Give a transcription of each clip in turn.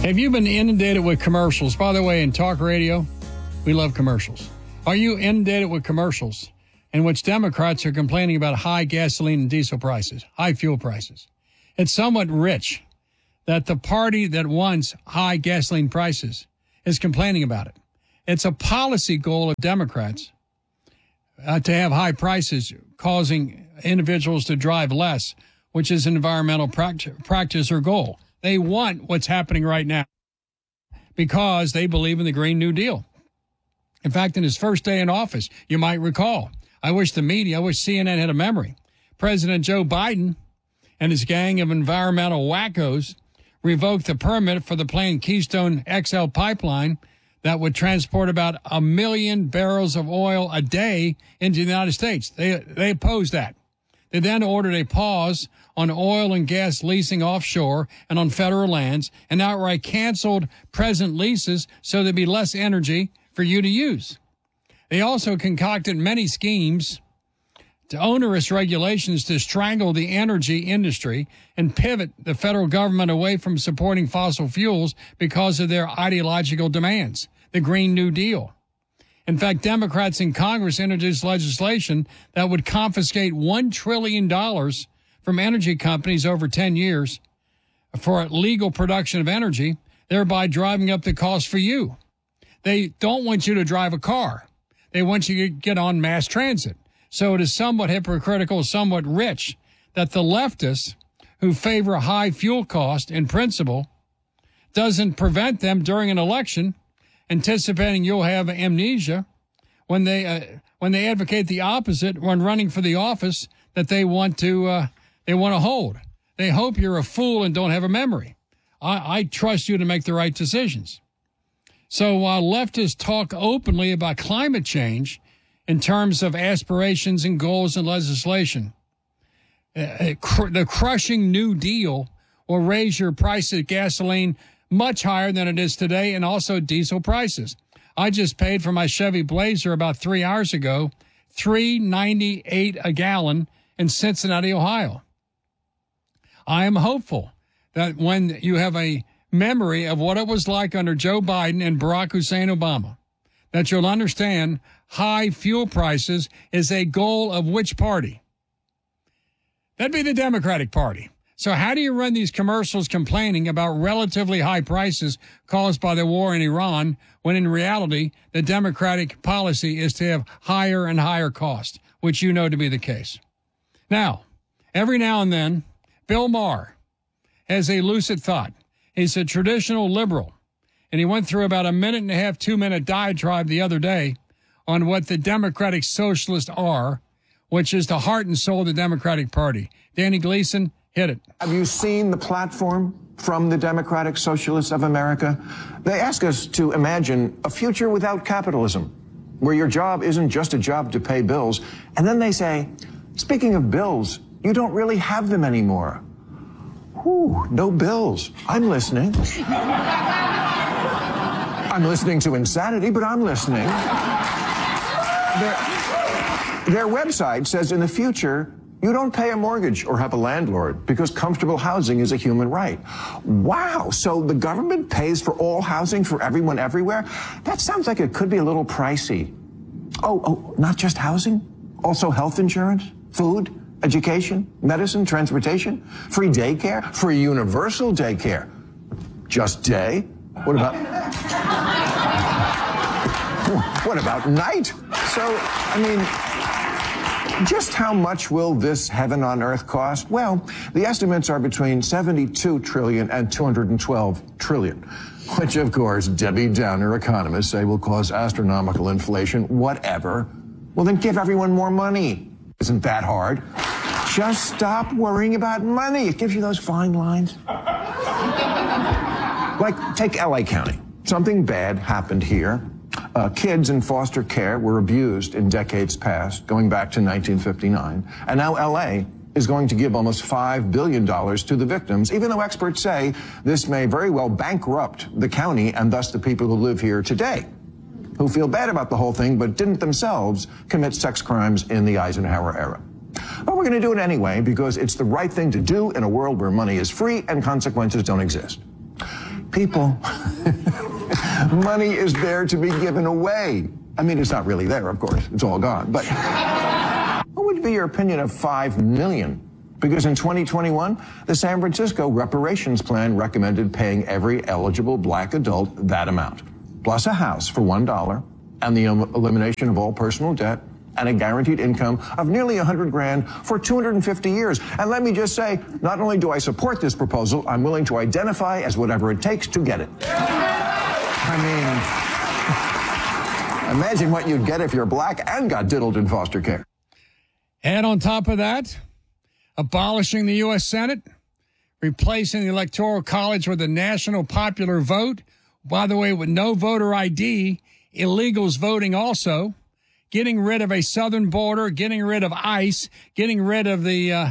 Have you been inundated with commercials? By the way, in talk radio, we love commercials. Are you inundated with commercials in which Democrats are complaining about high gasoline and diesel prices, high fuel prices? It's somewhat rich that the party that wants high gasoline prices is complaining about it. It's a policy goal of Democrats to have high prices, causing individuals to drive less, which is an environmental practice or goal. They want what's happening right now because they believe in the Green New Deal. In fact, in his first day in office, you might recall, I wish CNN had a memory. President Joe Biden and his gang of environmental wackos revoked the permit for the planned Keystone XL pipeline that would transport about 1 million barrels of oil a day into the United States. They opposed that. They then ordered a pause on oil and gas leasing offshore and on federal lands and outright canceled present leases so there'd be less energy for you to use. They also concocted many schemes to onerous regulations to strangle the energy industry and pivot the federal government away from supporting fossil fuels because of their ideological demands, the Green New Deal. In fact, Democrats in Congress introduced legislation that would confiscate $1 trillion from energy companies over 10 years for legal production of energy, thereby driving up the cost for you. They don't want you to drive a car. They want you to get on mass transit. So it is somewhat hypocritical, somewhat rich, that the leftists who favor high fuel cost in principle doesn't prevent them during an election, anticipating you'll have amnesia when they advocate the opposite when running for the office that they want to hold. They hope you're a fool and don't have a memory. I trust you to make the right decisions. So while leftists talk openly about climate change in terms of aspirations and goals and legislation, the crushing New Deal will raise your price of gasoline much higher than it is today, and also diesel prices. I just paid for my Chevy Blazer about 3 hours ago, $3.98 a gallon in Cincinnati, Ohio. I am hopeful that when you have a memory of what it was like under Joe Biden and Barack Hussein Obama, that you'll understand high fuel prices is a goal of which party? That'd be the Democratic Party. So how do you run these commercials complaining about relatively high prices caused by the war in Iran when in reality the Democratic policy is to have higher and higher cost, which you know to be the case? Now, every now and then, Bill Maher has a lucid thought. He's a traditional liberal, and he went through about a 1.5, 2-minute diatribe the other day on what the Democratic Socialists are, which is the heart and soul of the Democratic Party. Danny Gleason, hit it. Have you seen the platform from the Democratic Socialists of America? They ask us to imagine a future without capitalism, where your job isn't just a job to pay bills. And then they say, speaking of bills, you don't really have them anymore. Whew, no bills. I'm listening. I'm listening to insanity, but I'm listening. Their website says in the future, you don't pay a mortgage or have a landlord because comfortable housing is a human right. Wow, so the government pays for all housing for everyone everywhere? That sounds like it could be a little pricey. Oh, not just housing? Also health insurance, food, education, medicine, transportation, free daycare, free universal daycare. Just day? What about night? So, I mean, just how much will this heaven on earth cost? Well, the estimates are between 72 trillion and 212 trillion, which, of course, Debbie Downer economists say will cause astronomical inflation, whatever. Well, then give everyone more money. Isn't that hard? Just stop worrying about money. It gives you those fine lines. Like, take LA County. Something bad happened here. Kids in foster care were abused in decades past, going back to 1959. And now LA is going to give almost $5 billion to the victims, even though experts say this may very well bankrupt the county and thus the people who live here today, who feel bad about the whole thing but didn't themselves commit sex crimes in the Eisenhower era. But we're going to do it anyway because it's the right thing to do in a world where money is free and consequences don't exist. People, money is there to be given away. I mean, it's not really there, of course. It's all gone. But what would be your opinion of $5 million? Because in 2021, the San Francisco reparations plan recommended paying every eligible black adult that amount, plus a house for $1 and the elimination of all personal debt and a guaranteed income of nearly $100,000 for 250 years. And let me just say, not only do I support this proposal, I'm willing to identify as whatever it takes to get it. I mean, imagine what you'd get if you're black and got diddled in foster care. And on top of that, abolishing the U.S. Senate, replacing the Electoral College with a national popular vote, by the way, with no voter ID, illegals voting also, getting rid of a southern border, getting rid of ICE, getting rid of the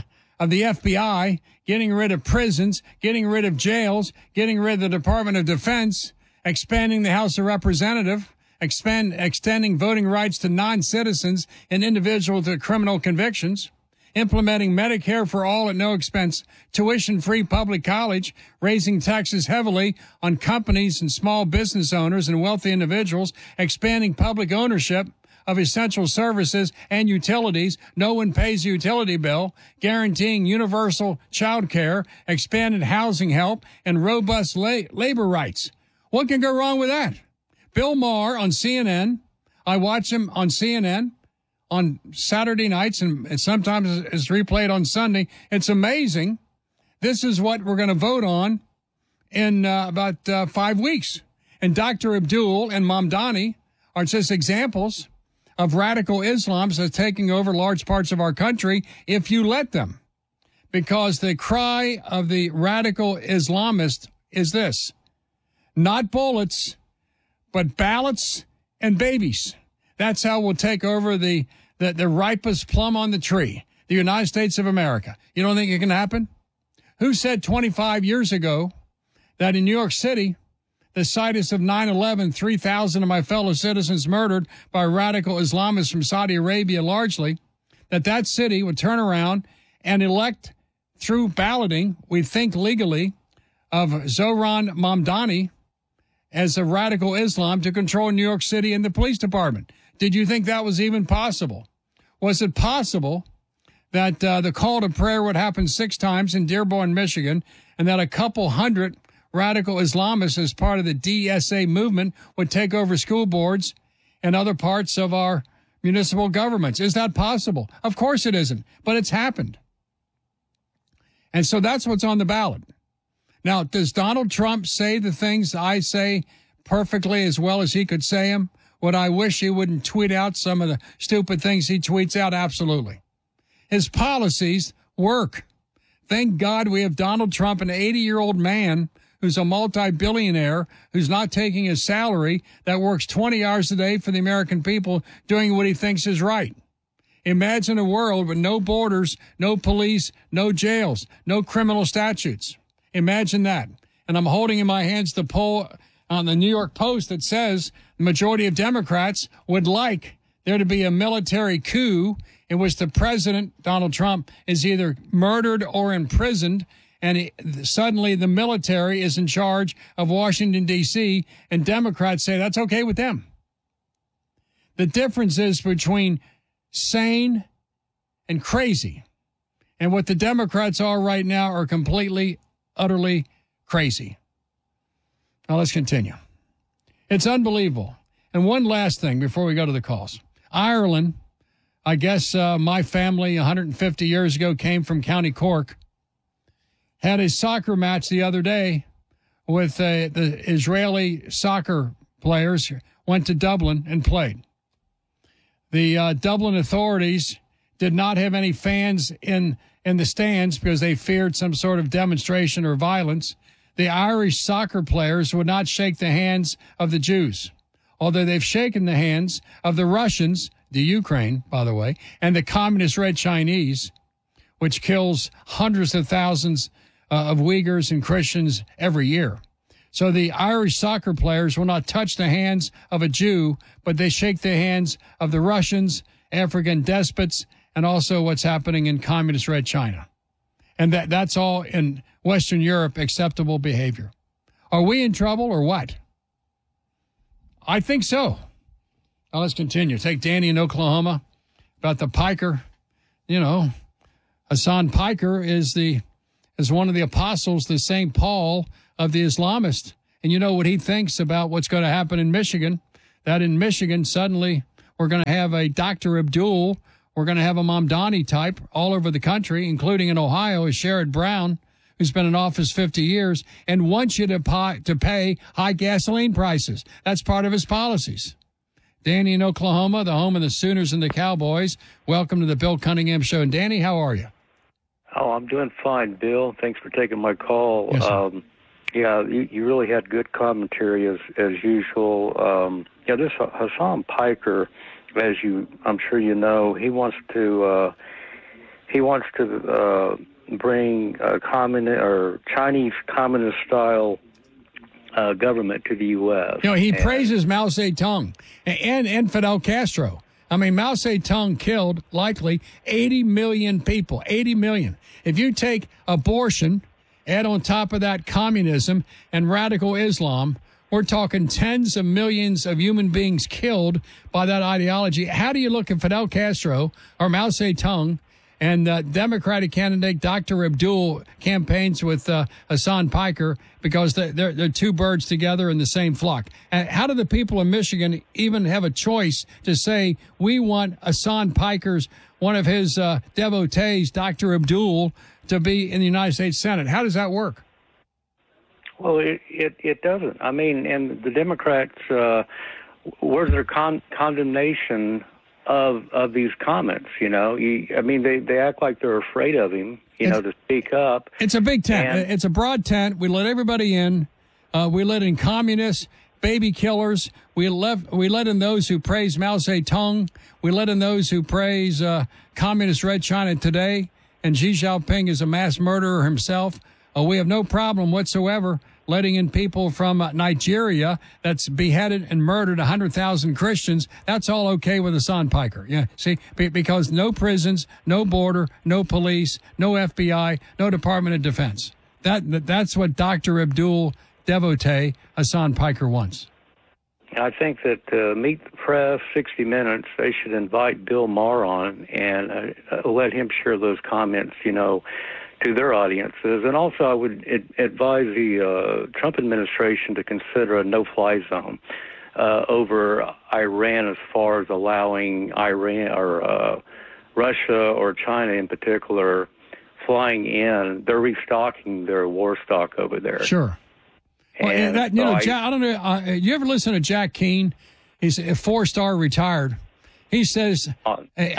FBI, getting rid of prisons, getting rid of jails, getting rid of the Department of Defense, expanding the House of Representatives, extending voting rights to non-citizens and individuals with criminal convictions, implementing Medicare for all at no expense, tuition-free public college, raising taxes heavily on companies and small business owners and wealthy individuals, expanding public ownership of essential services and utilities. No one pays a utility bill, guaranteeing universal child care, expanded housing help, and robust labor rights. What can go wrong with that? Bill Maher on CNN. I watch him on CNN on Saturday nights, and sometimes it's replayed on Sunday. It's amazing. This is what we're going to vote on in about 5 weeks. And Dr. Abdul and Mamdani are just examples of radical Islams that's taking over large parts of our country if you let them. Because the cry of the radical Islamist is this: not bullets, but ballots and babies. That's how we'll take over the ripest plum on the tree, the United States of America. You don't think it can happen? Who said 25 years ago that in New York City, the situs of 9/11, 3,000 of my fellow citizens murdered by radical Islamists from Saudi Arabia largely, that city would turn around and elect through balloting, we think legally, of Zohran Mamdani as a radical Islam to control New York City and the police department? Did you think that was even possible? Was it possible that the call to prayer would happen 6 times in Dearborn, Michigan, and that a couple hundred radical Islamists as part of the DSA movement would take over school boards and other parts of our municipal governments? Is that possible? Of course it isn't, but it's happened. And so that's what's on the ballot. Now, does Donald Trump say the things I say perfectly as well as he could say them? Would I wish he wouldn't tweet out some of the stupid things he tweets out? Absolutely. His policies work. Thank God we have Donald Trump, an 80-year-old man who's a multi-billionaire, who's not taking his salary, that works 20 hours a day for the American people, doing what he thinks is right. Imagine a world with no borders, no police, no jails, no criminal statutes. Imagine that. And I'm holding in my hands the poll on the New York Post that says the majority of Democrats would like there to be a military coup in which the president, Donald Trump, is either murdered or imprisoned, and suddenly the military is in charge of Washington, D.C., and Democrats say that's okay with them. The difference is between sane and crazy. And what the Democrats are right now are completely, utterly crazy. Now let's continue. It's unbelievable. And one last thing before we go to the calls. Ireland, I guess my family 150 years ago came from County Cork, had a soccer match the other day with the Israeli soccer players, went to Dublin and played. The Dublin authorities did not have any fans in the stands because they feared some sort of demonstration or violence. The Irish soccer players would not shake the hands of the Jews, although they've shaken the hands of the Russians, the Ukraine, by the way, and the communist Red Chinese, which kills hundreds of thousands of Uyghurs and Christians every year. So the Irish soccer players will not touch the hands of a Jew, but they shake the hands of the Russians, African despots, and also what's happening in communist Red China. And that's all in Western Europe acceptable behavior. Are we in trouble or what? I think so. Now let's continue. Take Danny in Oklahoma about the piker. You know, Hassan Piker is one of the apostles, the St. Paul of the Islamists. And you know what he thinks about what's going to happen in Michigan, that in Michigan suddenly we're going to have a Dr. Abdul, we're going to have a Mamdani type all over the country, including in Ohio, is Sherrod Brown, who's been in office 50 years and wants you to pay high gasoline prices. That's part of his policies. Danny in Oklahoma, the home of the Sooners and the Cowboys. Welcome to the Bill Cunningham Show. And Danny, how are you? Oh, I'm doing fine, Bill. Thanks for taking my call. Yes, yeah, you really had good commentary as usual. This Hassan Piker, as I'm sure you know, he wants to bring Chinese communist style government to the U.S. You know, he praises Mao Zedong and Fidel Castro. I mean, Mao Zedong killed likely 80 million people, 80 million. If you take abortion, add on top of that communism and radical Islam, we're talking tens of millions of human beings killed by that ideology. How do you look at Fidel Castro or Mao Zedong and Democratic candidate Dr. Abdul campaigns with Hassan Piker because they're two birds together in the same flock? And how do the people of Michigan even have a choice to say we want Hassan Piker's, one of his devotees, Dr. Abdul, to be in the United States Senate? How does that work? Well, it doesn't. I mean, and the Democrats, where's their condemnation of these comments? You know, they act like they're afraid of him, to speak up. It's a big tent. It's a broad tent. We let everybody in. We let in communists, baby killers. We let in those who praise Mao Zedong. We let in those who praise communist Red China today. And Xi Jinping is a mass murderer himself. We have no problem whatsoever letting in people from Nigeria that's beheaded and murdered 100,000 Christians. That's all okay with Hassan Piker. Yeah, see, because no prisons, no border, no police, no FBI, no Department of Defense. That's what Dr. Abdul devotee Hassan Piker wants. I think that Meet the Press, 60 Minutes, they should invite Bill Maher on and let him share those comments, to their audiences. And also I would advise the Trump administration to consider a no-fly zone over Iran as far as allowing Iran or Russia or China in particular flying in. They're restocking their war stock over there. Sure. Well, Jack, I don't know. You ever listen to Jack Keane? He's a 4-star retired. He says, he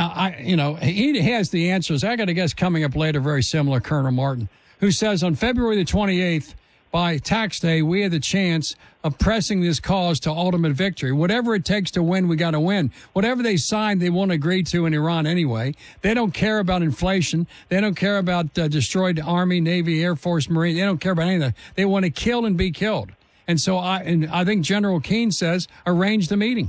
has the answers. I got a guest coming up later, very similar, Colonel Martin, who says on February the 28th, by tax day, we had the chance of pressing this cause to ultimate victory. Whatever it takes to win, we got to win. Whatever they signed, they won't agree to in Iran anyway. They don't care about inflation. They don't care about destroyed Army, Navy, Air Force, Marine. They don't care about anything. They want to kill and be killed. And so I think General Keane says, arrange the meeting.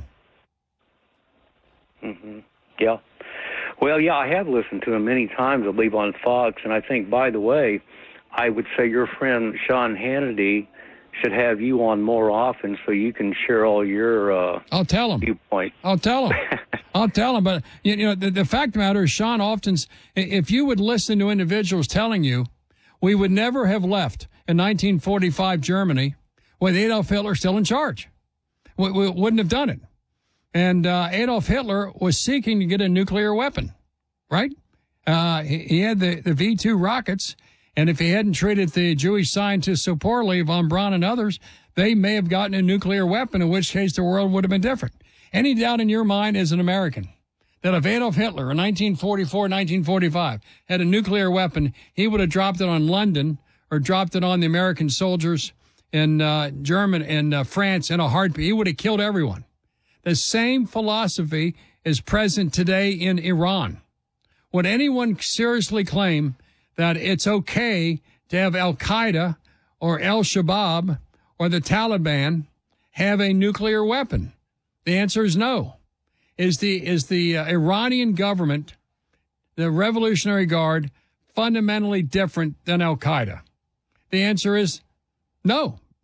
Mm-hmm. Yeah. Well, yeah, I have listened to him many times, I believe, on Fox. And I think, by the way, I would say your friend Sean Hannity should have you on more often so you can share all your I'll tell him. Viewpoint. I'll tell him. I'll tell him. But, the fact of the matter is, Sean often's, if you would listen to individuals telling you, we would never have left in 1945 Germany with Adolf Hitler still in charge. We wouldn't have done it. And Adolf Hitler was seeking to get a nuclear weapon, right? He had the V-2 rockets, and if he hadn't treated the Jewish scientists so poorly, von Braun and others, they may have gotten a nuclear weapon, in which case the world would have been different. Any doubt in your mind as an American that if Adolf Hitler in 1944, 1945 had a nuclear weapon, he would have dropped it on London or dropped it on the American soldiers in Germany and France in a heartbeat. He would have killed everyone. The same philosophy is present today in Iran. Would anyone seriously claim that it's okay to have Al-Qaeda or Al-Shabaab or the Taliban have a nuclear weapon? The answer is no. Is the Iranian government, the Revolutionary Guard, fundamentally different than Al-Qaeda? The answer is no.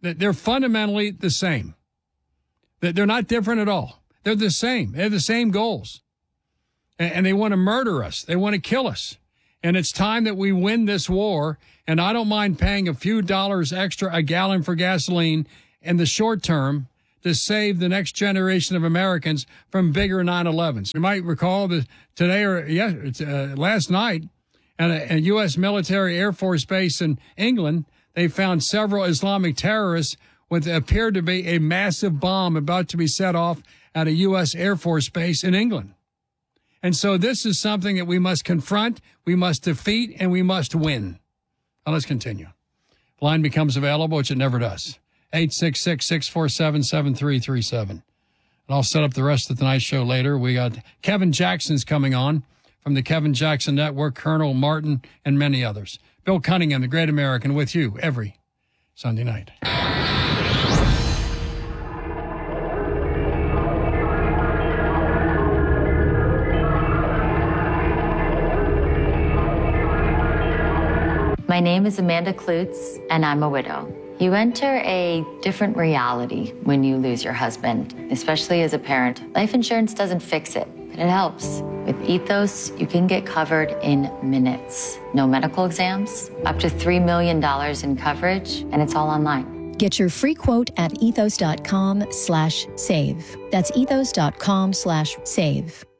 They're fundamentally the same. They're not different at all. They're the same. They have the same goals. And they want to murder us. They want to kill us. And it's time that we win this war. And I don't mind paying a few dollars extra a gallon for gasoline in the short term to save the next generation of Americans from bigger 9/11s. You might recall that today or last night at a U.S. military Air Force base in England, they found several Islamic terrorists with what appeared to be a massive bomb about to be set off at a U.S. Air Force base in England. And so this is something that we must confront, we must defeat, and we must win. Now let's continue. Line becomes available, which it never does. 866-647-7337. And I'll set up the rest of tonight's show later. We got Kevin Jackson's coming on from the Kevin Jackson Network, Colonel Martin, and many others. Bill Cunningham, the Great American, with you every Sunday night. My name is Amanda Klutz, and I'm a widow. You enter a different reality when you lose your husband, especially as a parent. Life insurance doesn't fix it, but it helps. With Ethos, you can get covered in minutes. No medical exams, up to $3 million in coverage, and it's all online. Get your free quote at ethos.com/save. That's ethos.com/save.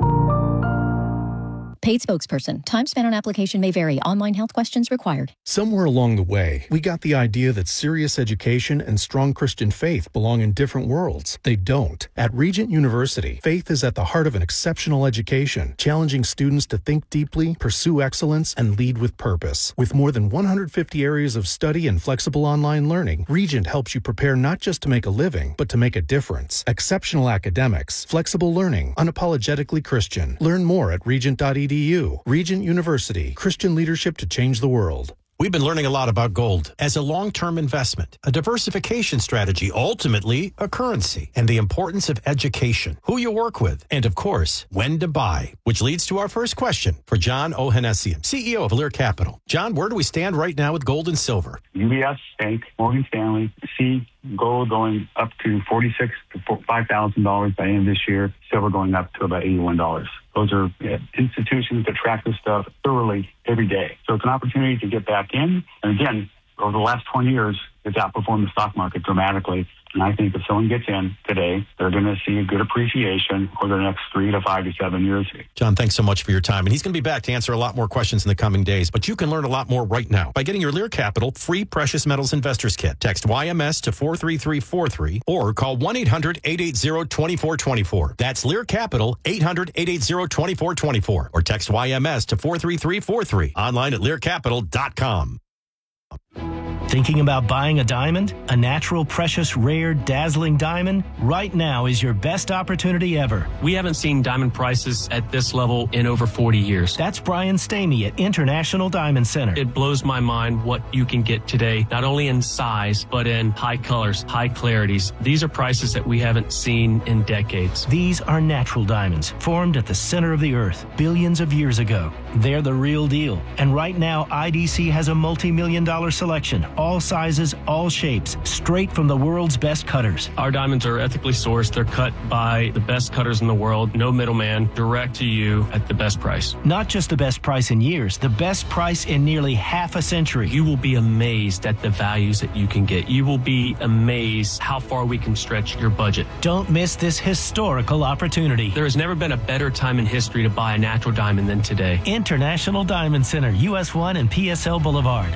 Paid spokesperson. Time spent on application may vary. Online health questions required. Somewhere along the way, we got the idea that serious education and strong Christian faith belong in different worlds. They don't. At Regent University, faith is at the heart of an exceptional education, challenging students to think deeply, pursue excellence, and lead with purpose. With more than 150 areas of study and flexible online learning, Regent helps you prepare not just to make a living, but to make a difference. Exceptional academics, flexible learning, unapologetically Christian. Learn more at regent.edu. Regent University, Christian leadership to change the world. We've been learning a lot about gold as a long-term investment, a diversification strategy, ultimately a currency, and the importance of education, who you work with, and of course, when to buy, which leads to our first question for John Ohanessian, CEO of Lear Capital. John, where do we stand right now with gold and silver? UBS Bank, Morgan Stanley, see gold going up to $46,000 to $5,000 by the end of this year, silver going up to about $81. Those are institutions that track this stuff thoroughly every day. So it's an opportunity to get back in. And again, over the last 20 years, it's outperformed the stock market dramatically. And I think if someone gets in today, they're going to see a good appreciation over the next 3 to 5 to 7 years. John, thanks so much for your time. And he's going to be back to answer a lot more questions in the coming days. But you can learn a lot more right now by getting your Lear Capital free Precious Metals Investors Kit. Text YMS to 43343 or call 1-800-880-2424. That's Lear Capital, 800-880-2424. Or text YMS to 43343. Online at learcapital.com. Thinking about buying a diamond? A natural, precious, rare, dazzling diamond? Right now is your best opportunity ever. We haven't seen diamond prices at this level in over 40 years. That's Brian Stamey at International Diamond Center. It blows my mind what you can get today, not only in size, but in high colors, high clarities. These are prices that we haven't seen in decades. These are natural diamonds, formed at the center of the earth billions of years ago. They're the real deal. And right now, IDC has a multi-million-dollar selection. All sizes, all shapes, straight from the world's best cutters. Our diamonds are ethically sourced. They're cut by the best cutters in the world. No middleman, direct to you at the best price. Not just the best price in years, the best price in nearly half a century. You will be amazed at the values that you can get. You will be amazed how far we can stretch your budget. Don't miss this historical opportunity. There has never been a better time in history to buy a natural diamond than today. International Diamond Center, US 1 and PSL Boulevard.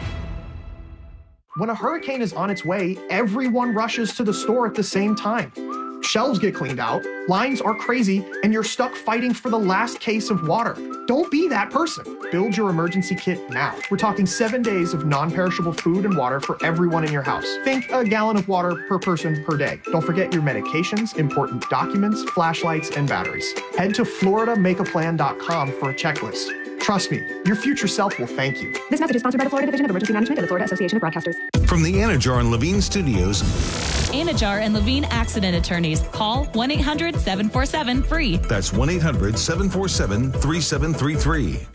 When a hurricane is on its way, everyone rushes to the store at the same time. Shelves get cleaned out, lines are crazy, and you're stuck fighting for the last case of water. Don't be that person. Build your emergency kit now. We're talking 7 days of non-perishable food and water for everyone in your house. Think a gallon of water per person per day. Don't forget your medications, important documents, flashlights, and batteries. Head to FloridaMakeAPlan.com for a checklist. Trust me, your future self will thank you. This message is sponsored by the Florida Division of Emergency Management and the Florida Association of Broadcasters. From the Anajar and Levine Studios. Anajar and Levine Accident Attorneys. Call 1-800-747-FREE. That's 1-800-747-3733.